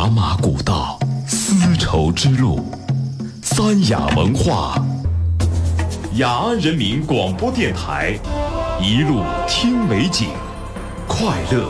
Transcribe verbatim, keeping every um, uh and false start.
茶马古道，丝绸之路，三雅文化，雅安人民广播电台，一路听美景，快乐